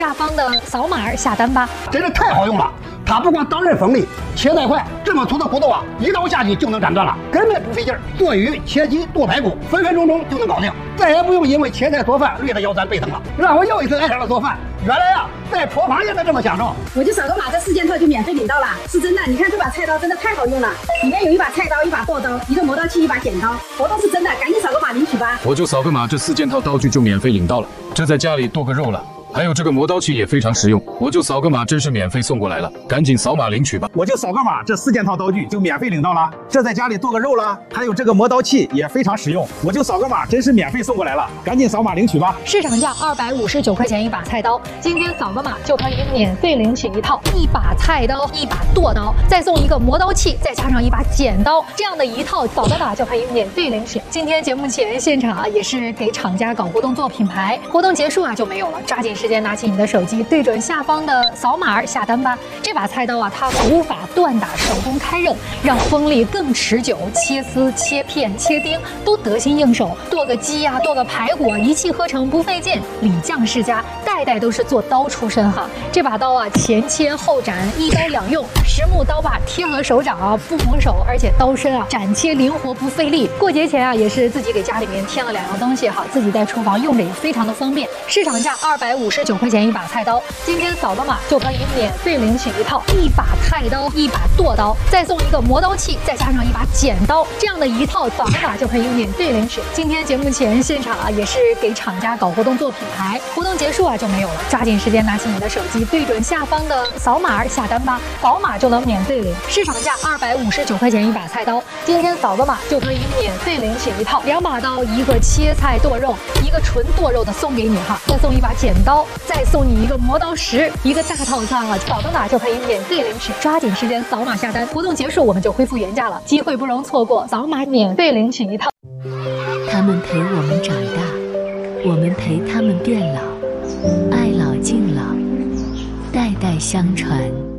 下方的扫码下单吧， 真是太好用了！它不光当刃锋利，切带快，这么粗的骨头啊，一刀下去就能斩断了，根本不费劲儿。剁鱼、切鸡、剁排骨，分分钟钟就能搞定，再也不用因为切菜做饭累得腰酸背疼了，让我又一次爱上了做饭。原来呀，在厨房也能这么享受。 我就扫个码，这4件套就免费领到了，是真的。你看这把菜刀真的太好用了，里面有一把菜刀、一把剁刀、一个磨刀器、一把剪刀，活动是真的，赶紧扫个码领取吧。 我就扫个码，这4件套刀具就免费领到了，这在家里剁个肉了。还有这个磨刀器也非常实用，我就扫个码，真是免费送过来了，赶紧扫码领取吧。 我就扫个码，这4件套刀具就免费领到了，这在家里剁个肉了。还有这个磨刀器也非常实用，我就扫个码，真是免费送过来了，赶紧扫码领取吧。 市场价259块钱一把菜刀，今天扫个码就可以免费领取一套，1把菜刀、1把剁刀，再送一个磨刀器，再加上1把剪刀，这样的一套扫个码就可以免费领取。今天节目前现场也是给厂家搞活动做品牌，活动结束就没有了，抓紧时间拿起你的手机，对准下方的扫码下单吧。这把菜刀它古法锻打，手工开刃，让锋利更持久，切丝、切片、切丁都得心应手。剁个鸡剁个排骨一气呵成，不费劲。李将世家代代都是做刀出身哈。这把刀前切后斩，一刀两用，实木刀把贴合手掌不磨手，而且刀身斩切灵活不费力。过节前也是自己给家里面添了2样东西自己在厨房用着也非常的方便。市场价259块钱一把菜刀，今天扫个码就可以免费领取一套1把菜刀、1把剁刀，再送一个磨刀器，再加上1把剪刀，这样的一套扫个码就可以免费领取。今天节目前现场也是给厂家搞活动做品牌，活动结束就没有了，抓紧时间拿起你的手机，对准下方的扫码下单吧，扫码就能免费领。市场价259块钱一把菜刀，今天扫个码就可以免费领取一套2把刀，一个切菜剁肉，一个纯剁肉的送给你再送1把剪刀，再送你一个磨刀石，一个大套餐扫个码就可以免费领取，抓紧时间扫码下单，活动结束我们就恢复原价了，机会不容错过，扫码免费领取一套。 他们陪我们长大，我们陪他们变老，爱老敬老，代代相传。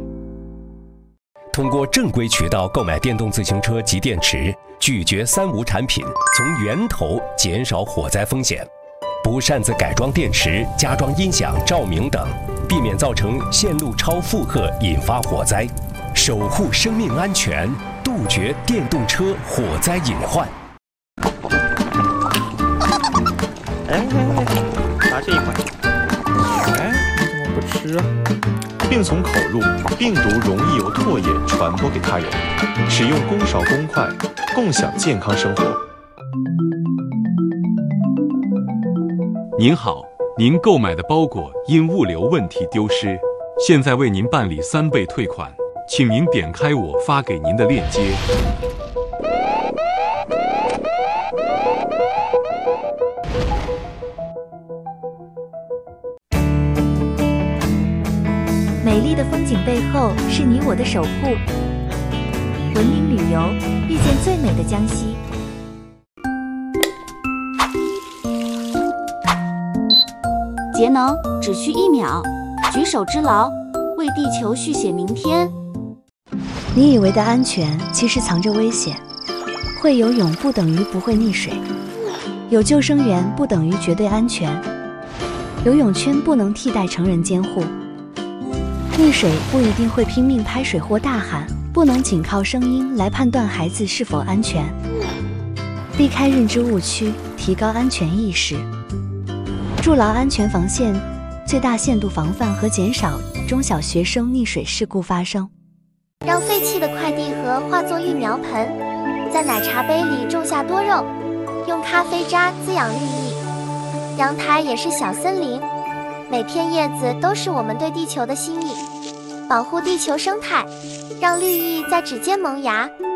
通过正规渠道购买电动自行车及电池，拒绝3无产品，从源头减少火灾风险。不擅自改装电池、加装音响、照明等，避免造成线路超负荷引发火灾，守护生命安全，杜绝电动车火灾隐患。 拿这一块。你怎么不吃啊？病从口入，病毒容易由唾液传播给他人。使用公勺公筷，共享健康生活。 您好，您购买的包裹因物流问题丢失，现在为您办理3倍退款，请您点开我发给您的链接。 美丽的风景背后是你我的守护。文明旅游，遇见最美的江西。 节能只需1秒，举手之劳，为地球续写明天。 你以为的安全，其实藏着危险。会游泳不等于不会溺水，有救生员不等于绝对安全。游泳圈不能替代成人监护。溺水不一定会拼命拍水或大喊，不能仅靠声音来判断孩子是否安全。避开认知误区，提高安全意识。筑牢安全防线，最大限度防范和减少中小学生溺水事故发生。 让废弃的快递盒化作育苗盆，在奶茶杯里种下多肉，用咖啡渣滋养绿意。阳台也是小森林，每片叶子都是我们对地球的心意。保护地球生态，让绿意在指尖萌芽，